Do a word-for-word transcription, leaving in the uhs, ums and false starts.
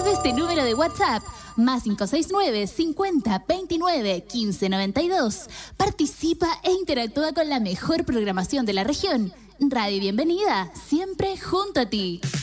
través de este número de WhatsApp, más cinco seis nueve, cincuenta, veintinueve, quince, noventa y dos. Participa e interactúa con la mejor programación de la región. Radio Bienvenida, siempre junto a ti.